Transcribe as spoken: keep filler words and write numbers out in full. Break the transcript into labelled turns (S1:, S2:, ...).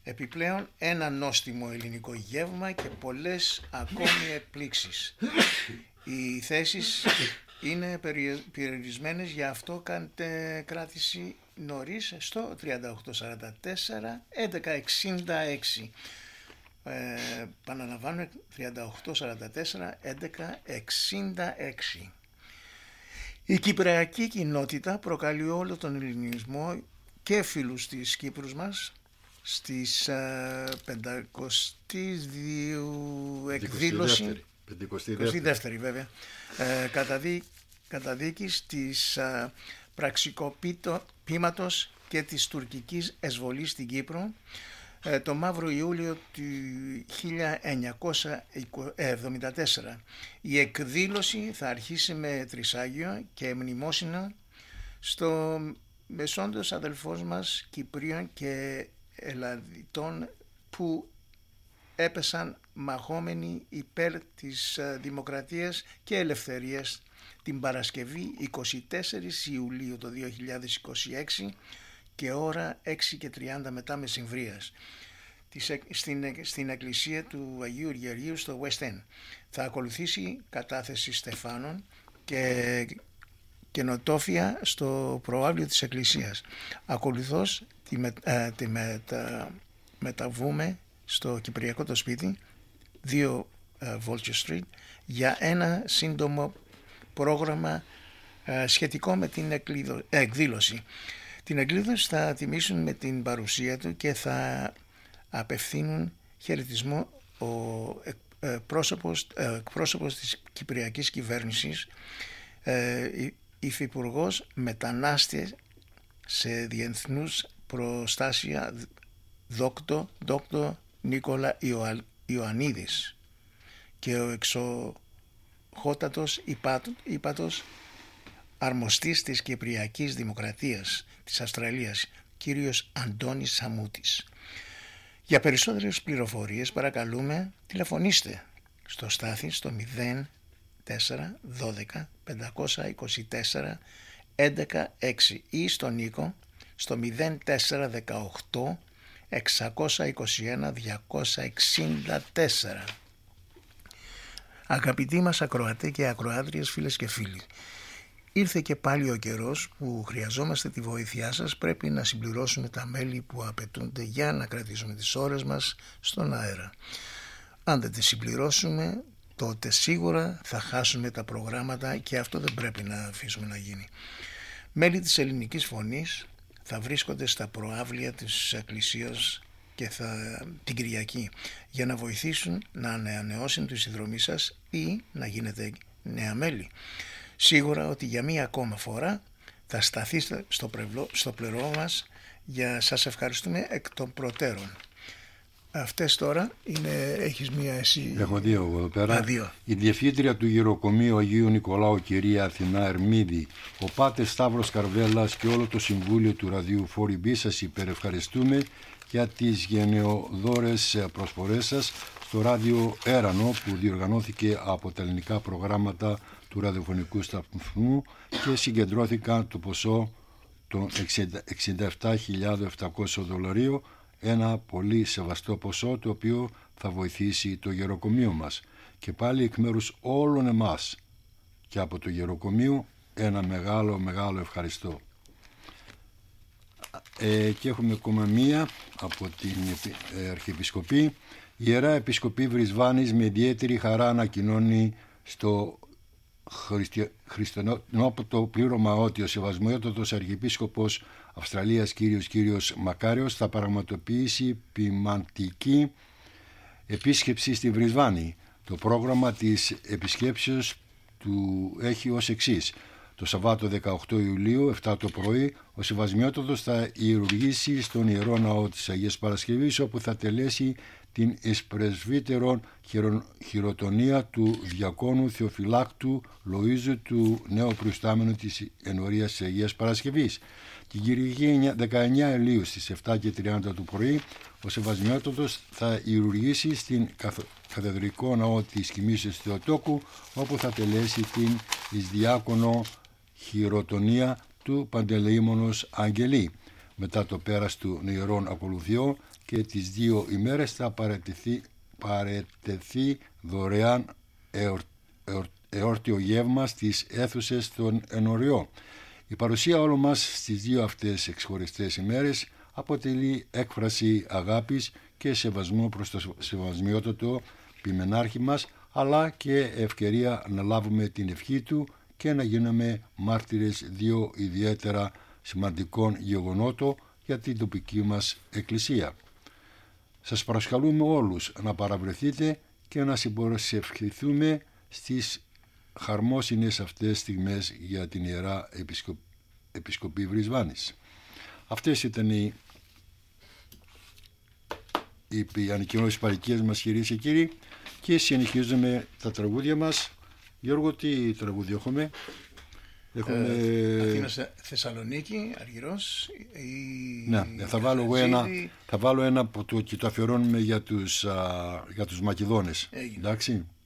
S1: Επιπλέον ένα νόστιμο ελληνικό γεύμα και πολλές ακόμη εκπλήξεις. Οι θέσεις είναι περιορισμένες, γι' αυτό κάντε κράτηση νωρίς στο τριάντα οκτώ σαράντα τέσσερα έντεκα εξήντα έξι. Ε, Παναλαμβάνω, τριάντα οκτώ σαράντα τέσσερα έντεκα εξήντα έξι. Η κυπριακή κοινότητα προκαλεί όλο τον ελληνισμό και φίλους της Κύπρους μας στις ε, πεντακοστή δύο εκδήλωση, πεντηκοστή δεύτερη βέβαια, ε, καταδί, καταδίκης της ε, πραξικοπήματος και της τουρκικής εισβολής στην Κύπρο ε, το Μαύρο Ιούλιο του χίλια εννιακόσια εβδομήντα τέσσερα. Η εκδήλωση θα αρχίσει με τρισάγιο και μνημόσυνο στο μεσόντος αδελφός μας Κυπρίων και Ελλαδιτών που έπεσαν μαχόμενοι υπέρ της δημοκρατίας και ελευθερίας την Παρασκευή εικοστή τέταρτη Ιουλίου το δύο χιλιάδες είκοσι έξι και ώρα έξι και τριάντα μετά μεσημβρίας στην, στην εκκλησία του Αγίου Γεωργίου στο West End. Θα ακολουθήσει κατάθεση στεφάνων και καινοτόφια στο προάβλιο της εκκλησίας. Ακολουθώς τη, με, ε, τη μετα, μεταβούμε στο Κυπριακό το σπίτι δύο ε, Vulture Street για ένα σύντομο πρόγραμμα ε, σχετικό με την εκκλίδω, ε, εκδήλωση. Την εκδήλωση θα τιμήσουν με την παρουσία του και θα απευθύνουν χαιρετισμό ο ε, πρόσωπος, ε, εκπρόσωπος της Κυπριακής Κυβέρνησης, ε, υφυπουργός μετανάστες σε διεθνούς προστασία δόκτο, δόκτο Νίκολα Ιωα, Ιωαννίδης και ο εξοχότατος ύπατος αρμοστής της Κυπριακής Δημοκρατίας της Αυστραλίας, κύριος Αντώνης Σαμούτης. Για περισσότερες πληροφορίες παρακαλούμε τηλεφωνήστε στο Στάθη στο μηδέν τέσσερα δώδεκα πεντακόσια είκοσι τέσσερα έντεκα έξι ή στον Νίκο στο μηδέν τέσσερα δεκαοκτώ εξακόσια είκοσι ένα διακόσια εξήντα τέσσερα. Αγαπητοί μας ακροατές και ακροάτριες, φίλες και φίλοι, ήρθε και πάλι ο καιρός που χρειαζόμαστε τη βοήθειά σας. Πρέπει να συμπληρώσουμε τα μέλη που απαιτούνται για να κρατήσουμε τις ώρες μας στον αέρα. Αν δεν τις συμπληρώσουμε, τότε σίγουρα θα χάσουμε τα προγράμματα και αυτό δεν πρέπει να αφήσουμε να γίνει. Μέλη της Ελληνικής Φωνής θα βρίσκονται στα προάβλια της Εκκλησίας και θα, την Κυριακή για να βοηθήσουν να ανανεώσουν τη συνδρομή σας ή να γίνετε νέα μέλη. Σίγουρα ότι για μία ακόμα φορά θα σταθείτε στο, πλευρό, στο πλευρό μας. Για σας ευχαριστούμε εκ των προτέρων. Αυτές τώρα είναι, έχεις μία εσύ.
S2: Έχω δύο εγώ εδώ πέρα.
S1: Α, δύο.
S2: Η διευθύντρια του Γεροκομείου Αγίου Νικολάου, κυρία Αθηνά Ερμίδη, ο Πάτερ Σταύρος Καρβέλας και όλο το Συμβούλιο του Ραδιού φορ ι μπι σας υπερευχαριστούμε για τις γενναιοδόρες προσφορές σας στο ράδιο Έρανο που διοργανώθηκε από τα ελληνικά προγράμματα του ραδιοφωνικού σταθμού και συγκεντρώθηκαν το ποσό των εξήντα επτά χιλιάδες επτακόσια δολαρίων, ένα πολύ σεβαστό ποσό το οποίο θα βοηθήσει το Γεροκομείο μας. Και πάλι εκ μέρους όλων εμάς και από το Γεροκομείο ένα μεγάλο μεγάλο ευχαριστώ. Ε, και έχουμε ακόμα μία από την ε, Αρχιεπισκοπή. Η Ιερά Επισκοπή Βρισβάνης με ιδιαίτερη χαρά ανακοινώνει στο χριστιανόπτο πλήρωμα ότι ο Σεβασμιότατος Αρχιεπίσκοπος Αυστραλίας κύριος κύριος Μακάριος θα πραγματοποιήσει ποιμαντική επίσκεψη στη Βρισβάνη. Το πρόγραμμα της επισκέψεως του έχει ως εξής. Το Σαββάτο δεκαοκτώ Ιουλίου, επτά το πρωί, ο Σεβασμιότατος θα ιερουργήσει στον Ιερό Ναό της Αγίας Παρασκευής, όπου θα τελέσει την εις πρεσβύτερον χειροτονία του διακόνου Θεοφυλάκτου Λοΐζου, του νέου προϊστάμενου της ενορίας της Αγίας Παρασκευής. Την Κυριακή δεκαεννέα Ιουλίου στις επτά και τριάντα το πρωί, ο Σεβασμιότατος θα ιερουργήσει στην Καθεδρικό Ναό της Κοιμήσεως Θεοτόκου, όπου θα τελέσει την εις διάκονο χειροτονία του Παντελεήμονος Αγγελή. Μετά το πέρας του ιερών ακολουθιών και τις δύο ημέρες θα παραιτηθεί, παραιτεθεί δωρεάν εορ, εορ, εόρτιο γεύμα στις αίθουσες των Ενωριό. Η παρουσία όλων μας στις δύο αυτές εξχωριστές ημέρες αποτελεί έκφραση αγάπης και σεβασμό προς το σεβασμιότατο ποιμενάρχη μας, αλλά και ευκαιρία να λάβουμε την ευχή του και να γίνουμε μάρτυρες δύο ιδιαίτερα σημαντικών γεγονότων για την τοπική μας εκκλησία. Σας παρασκαλούμε όλους να παραβρεθείτε και να συμπροσευχηθούμε στις χαρμόσυνες αυτές στιγμές για την Ιερά Επισκο... Επισκοπή Βρισβάνης. Αυτές ήταν οι, οι ανακοινώσεις παροικίας μας, κυρίες και κύριοι, και συνεχίζουμε τα τραγούδια μας. Γιώργο, τι τραγούδια έχουμε?
S1: Έχουμε... Ε, Αθήνα Θεσσαλονίκη, Αργυρός. Η...
S2: Ναι, θα βάλω, εγώ ένα, θα βάλω ένα που το, και το αφιερώνουμε για τους, α, για τους Μακεδόνες.
S1: Έγινε.
S2: Εντάξει.